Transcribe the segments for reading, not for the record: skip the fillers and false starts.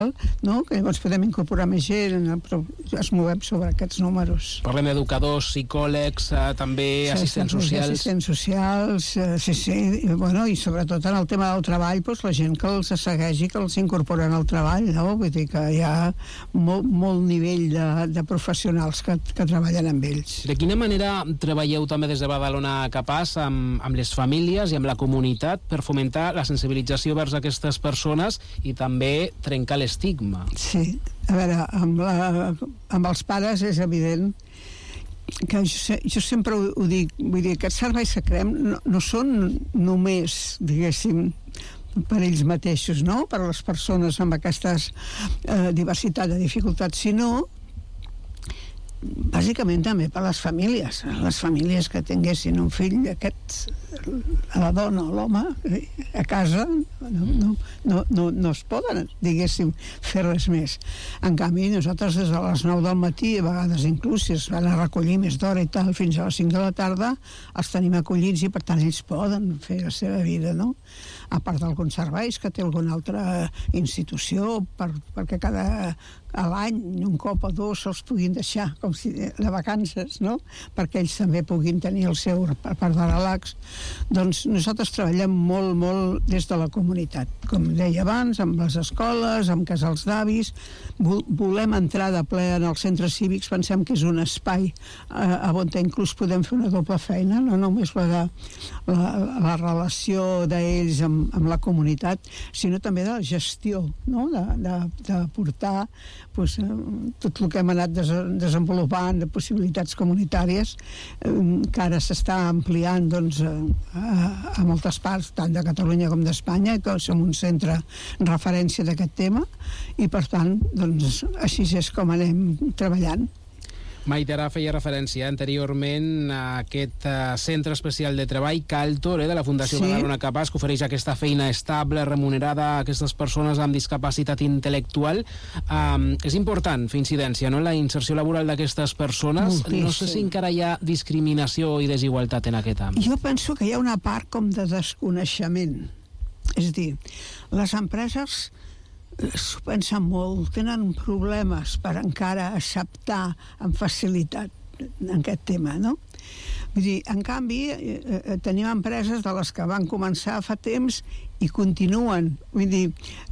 no? Que llavors podem incorporar més gent, però es movem sobre aquests números. Parlem d'educadors, psicòlegs, també assistents socials. Assistents socials, sí, bueno, i sobretot en el tema del treball, doncs la gent que els segueixi, que els incorporen al treball, no? Vull dir que hi ha molt nivell de professionals que treballen amb ells. De quina manera treballeu també des de Badalona Capaç amb les famílies i amb la comunitat per fomentar la sensibilització vers aquestes persones i també trencar l'estigma? Sí, a veure, amb els pares és evident que jo sempre ho dic, vull dir, aquests serveis que creem no són només, diguéssim, per ells mateixos, no? Per a les persones amb aquesta diversitat de dificultats, sinó bàsicament també per a les famílies que tinguessin un fill aquest, a la dona o l'home a casa no es poden, diguéssim, fer res més. En canvi, nosaltres des de les 9 del matí, a vegades inclús si es van a recollir més d'hora i tal, fins a les 5 de la tarda, els tenim acollits i per tant ells poden fer la seva vida, no? A part d'alguns serveis que té alguna altra institució perquè a l'any, un cop o dos, se'ls puguin deixar com si de vacances, no? Perquè ells també puguin tenir el seu part de relax. Doncs nosaltres treballem molt des de la comunitat, com deia abans, amb les escoles, amb casals d'avis. Volem entrar de ple en els centres cívics, pensem que és un espai on inclús podem fer una doble feina, no només la relació d'ells amb la comunitat, sinó també de la gestió, no? De portar tot el que hem anat desenvolupant de possibilitats comunitàries, que ara s'està ampliant a moltes parts, tant de Catalunya com d'Espanya, que som un centre referència d'aquest tema, i per tant així és com anem treballant. Maite, ara feia referència anteriorment a aquest centre especial de treball Caltor, de la Fundació Badalona Capaç, que ofereix aquesta feina estable, remunerada a aquestes persones amb discapacitat intel·lectual. És important fer incidència, no?, en la inserció laboral d'aquestes persones. Moltíssim. No sé si encara hi ha discriminació i desigualtat en aquest àmbit. Jo penso que hi ha una part com de desconeixement. És a dir, les empreses s'ho pensen molt, tenen problemes per encara acceptar amb facilitat en aquest tema, no? Vull dir, en canvi, tenim empreses de les que van començar fa temps i continuen, vull dir,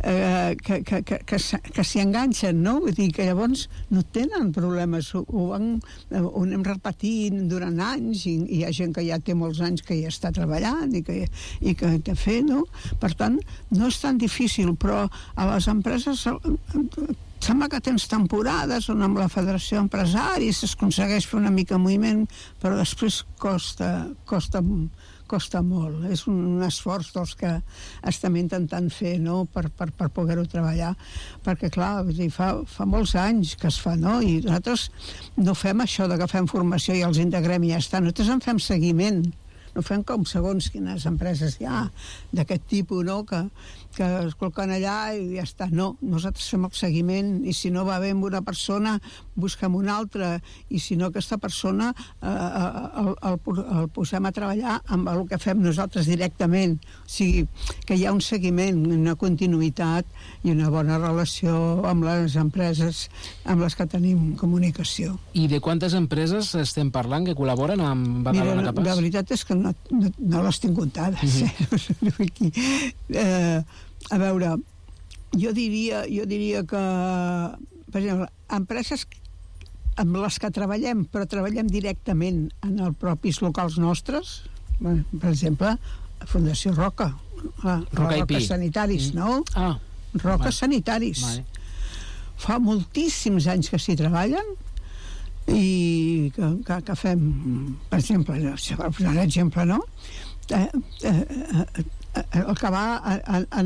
que s'hi enganxen, no? Vull dir, que llavors no tenen problemes, ho anem repetint durant anys, i hi ha gent que ja té molts anys que hi està treballant i que té fet, no? Per tant, no és tan difícil, però a les empreses sembla que tens temporades on amb la Federació d'Empresaris s'aconsegueix fer una mica moviment, però després costa molt. És un esforç dels que estem intentant fer, no?, per poder-ho treballar, perquè clar, fa molts anys que es fa, no?, i nosaltres no fem això de que fem formació i els integrem i ja està, nosaltres en fem seguiment, no fem com segons quines empreses hi ha d'aquest tipus, no?, que es col·loquen allà i ja està. No, nosaltres fem el seguiment, i si no va bé amb una persona busquem una altra, i si no aquesta persona el posem a treballar amb el que fem nosaltres directament. O sigui, que hi ha un seguiment, una continuïtat i una bona relació amb les empreses amb les que tenim comunicació. I de quantes empreses estem parlant que col·laboren amb Badalona Capaç? La veritat és que no les tinc comptades. A veure, jo diria que, per exemple, empreses amb les que treballem, però treballem directament en els propis locals nostres, per exemple, Fundació Roca, Roca Sanitaris, no? Roca Sanitaris. Fa moltíssims anys que s'hi treballen, i que fem, per exemple, per posar un exemple, no? El que va a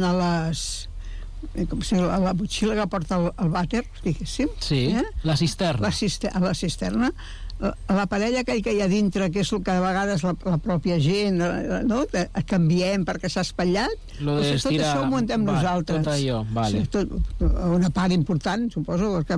la motxilla que porta el vàter, diguéssim. Sí, la cisterna. La cisterna, la parella aquell que hi ha dintre, que és el que a vegades la pròpia gent, no? Canviem perquè s'ha espatllat, tot això ho muntem nosaltres. Tot allò, vale. Una part important, suposo, perquè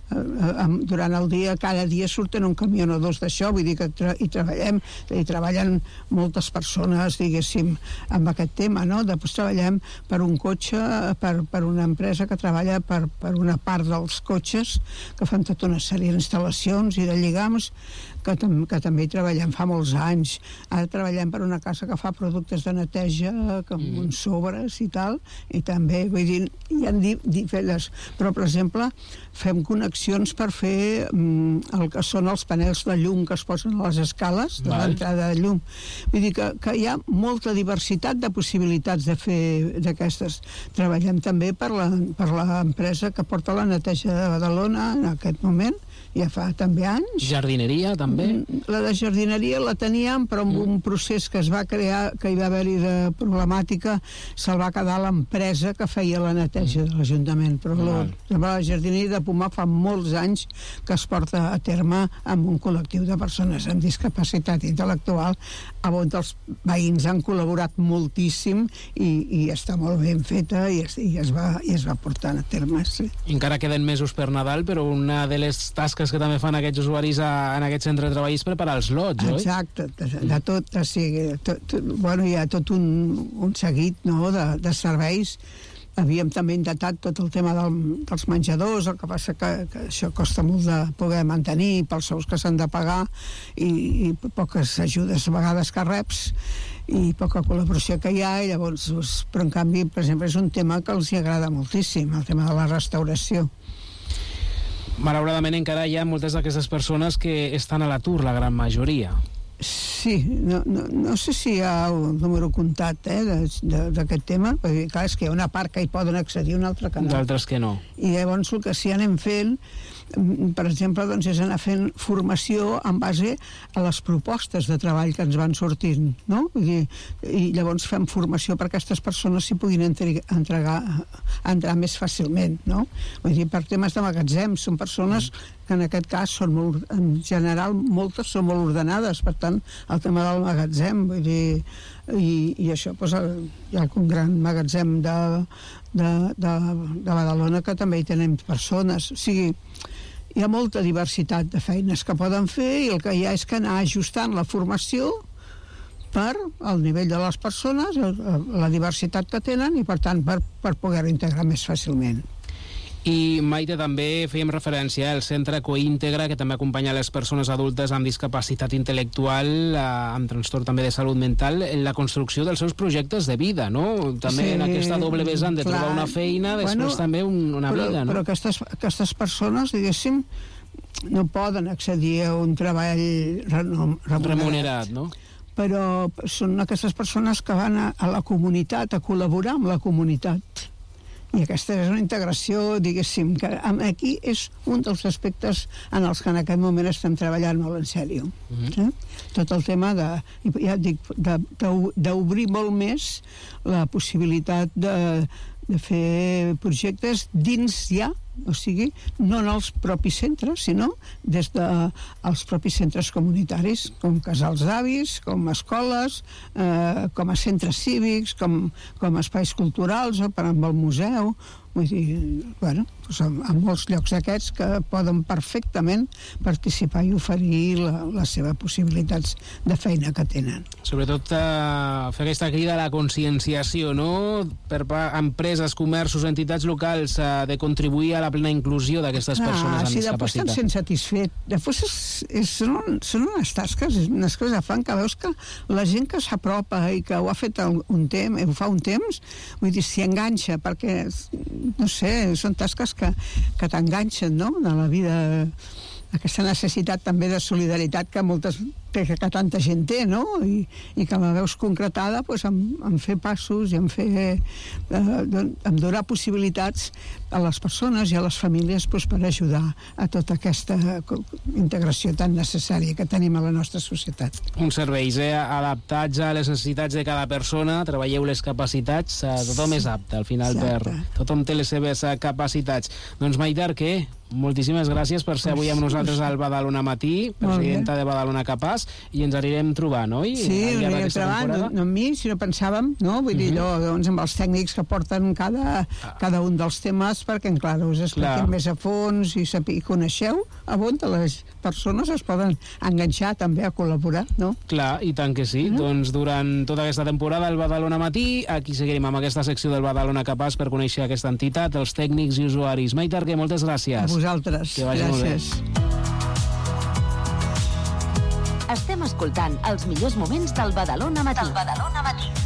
durant el dia, cada dia surten un camió o dos d'això, vull dir que hi treballen moltes persones, diguéssim, amb aquest tema, no? Després treballem per un cotxe, per una empresa que treballa per una part dels cotxes, que fan tota una sèrie d'instal·lacions i de lligams, que també hi treballem fa molts anys. Ara treballem per una casa que fa productes de neteja, amb uns sobres i tal, i també, vull dir, hi ha diferents, però, per exemple, fem connexions per fer el que són els panels de llum que es posen a les escales de l'entrada de llum. Vull dir que hi ha molta diversitat de possibilitats de fer d'aquestes. Treballem també per l'empresa que porta la neteja de Badalona en aquest moment, ja fa també anys. Jardineria, també? La de jardineria la teníem, però amb un procés que es va crear, que hi va haver-hi de problemàtica, se'l va quedar l'empresa que feia la neteja de l'Ajuntament. Però la jardineria de Pomar fa molts anys que es porta a terme amb un col·lectiu de persones amb discapacitat intel·lectual, on els veïns han col·laborat moltíssim i està molt ben feta i es va portant a terme. Sí. Encara queden mesos per Nadal, però una de les tasques que també fan aquests usuaris en aquest centre de treball és preparar els lots, oi? Exacte, de tot, o sigui, hi ha tot un seguit, no?, de serveis. Havíem també intentat tot el tema dels menjadors, el que passa que això costa molt de poder mantenir pels sous que s'han de pagar i poques ajudes a vegades que reps i poca col·laboració que hi ha, i llavors, però en canvi, per exemple, és un tema que els agrada moltíssim, el tema de la restauració. Malauradament encara hi ha moltes d'aquestes persones que estan a l'atur, la gran majoria. Sí, no sé si hi ha un número comptat d'aquest tema, perquè clar, és que hi ha una part que hi poden accedir, una altra que no. D'altres que no. I llavors el que sí anem fent, per exemple, doncs, és anar fent formació en base a les propostes de treball que ens van sortint, no? Vull dir, i llavors fem formació per aquestes persones s'hi puguin entrar més fàcilment, no? Vull dir, per temes de magatzem, són persones que en aquest cas són molt, en general, moltes són molt ordenades, per tant, el tema del magatzem, vull dir, i això, doncs, hi ha un gran magatzem de Badalona que també hi tenim persones, o sigui, hi ha molta diversitat de feines que poden fer i el que hi ha és que anar ajustant la formació per al nivell de les persones, la diversitat que tenen i, per tant, per poder-ho integrar més fàcilment. I, Maite, també fèiem referència al Centre Coíntegre, que també acompanya les persones adultes amb discapacitat intel·lectual, amb trastorn també de salut mental, en la construcció dels seus projectes de vida, no? També en aquesta doble vessant de trobar una feina, després també una vida, no? Però aquestes persones, diguéssim, no poden accedir a un treball remunerat, no? Però són aquestes persones que van a la comunitat, a col·laborar amb la comunitat. I aquesta és una integració, diguéssim, que aquí és un dels aspectes en els que en aquest moment estem treballant molt en sèrio. Tot el tema d'obrir molt més la possibilitat de fer projectes dins ja, o sigui, no en els propis centres, sinó des dels propis centres comunitaris, com casals d'avis, com escoles, com a centres cívics, com espais culturals, o per amb el museu. Vull dir, bueno, doncs en molts llocs aquests que poden perfectament participar i oferir les seves possibilitats de feina que tenen. Sobretot fer aquesta crida a la conscienciació, no?, per empreses, comerços, entitats locals, de contribuir a la plena inclusió d'aquestes persones amb discapacitat. Després te'n sents satisfet. Després són unes tasques, unes coses que fan que veus que la gent que s'apropa i que ho ha fet un temps, ho fa un temps, vull dir, s'hi enganxa, perquè no sé, són tasques que t'enganxen, no?, de la vida, aquesta necessitat també de solidaritat que moltes que tanta gent té, no? I que la veus concretada en fer passos i en donar possibilitats a les persones i a les famílies per ajudar a tota aquesta integració tan necessària que tenim a la nostra societat. Uns serveis adaptats a les necessitats de cada persona, treballeu les capacitats, tothom és apte, al final, tothom té les seves capacitats. Doncs Maite Arquer, moltíssimes gràcies per ser avui amb nosaltres al Badalona Matí, presidenta de Badalona Capaç, i ens anirem trobant, oi? Sí, ens anirem trobant, no amb mi, sinó pensàvem, no? Vull dir, doncs amb els tècnics que porten cada un dels temes, perquè, clar, us expliquem més a fons i coneixeu a on les persones es poden enganxar també a col·laborar, no? Clar, i tant que sí. Doncs durant tota aquesta temporada al Badalona Matí, aquí seguirem amb aquesta secció del Badalona Capaç per conèixer aquesta entitat, els tècnics i usuaris. Maite Arquer, moltes gràcies. A vosaltres. Que vagi molt bé. Estem escoltant els millors moments del Badalona Matí.